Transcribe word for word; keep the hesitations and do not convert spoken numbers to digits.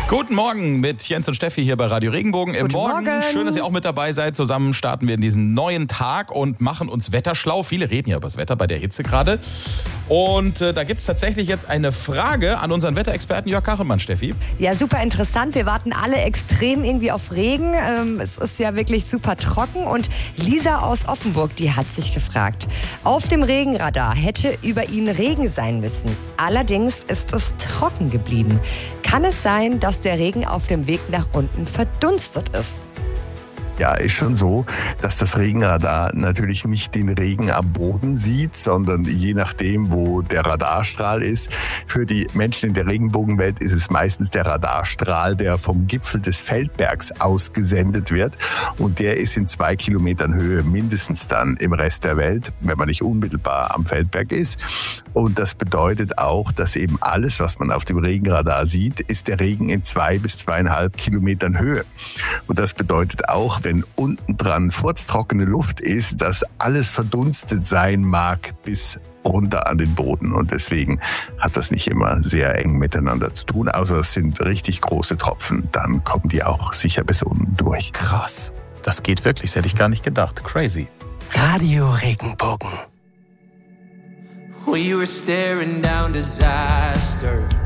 Guten Morgen mit Jens und Steffi hier bei Radio Regenbogen im Guten Morgen. Morgen. Schön, dass ihr auch mit dabei seid. Zusammen starten wir in diesen neuen Tag und machen uns wetterschlau. Viele reden ja über das Wetter bei der Hitze gerade. Und äh, da gibt es tatsächlich jetzt eine Frage an unseren Wetterexperten Jörg Kachelmann, Steffi. Ja, super interessant. Wir warten alle extrem irgendwie auf Regen. Ähm, es ist ja wirklich super trocken. Und Lisa aus Offenburg, die hat sich gefragt. Auf dem Regenradar hätte über ihn Regen sein müssen. Allerdings ist es trocken geblieben. Kann es sein, dass der Regen auf dem Weg nach unten verdunstet ist? Ja, ist schon so, dass das Regenradar natürlich nicht den Regen am Boden sieht, sondern je nachdem, wo der Radarstrahl ist. Für die Menschen in der Regenbogenwelt ist es meistens der Radarstrahl, der vom Gipfel des Feldbergs ausgesendet wird. Und der ist in zwei Kilometern Höhe mindestens dann im Rest der Welt, wenn man nicht unmittelbar am Feldberg ist. Und das bedeutet auch, dass eben alles, was man auf dem Regenradar sieht, ist der Regen in zwei bis zweieinhalb Kilometern Höhe. Und das bedeutet auch, wenn unten dran furztrockene Luft ist, dass alles verdunstet sein mag bis runter an den Boden. Und deswegen hat das nicht immer sehr eng miteinander zu tun, außer es sind richtig große Tropfen. Dann kommen die auch sicher bis unten durch. Krass. Das geht wirklich, das hätte ich gar nicht gedacht. Crazy. Radio Regenbogen. We were staring down disaster.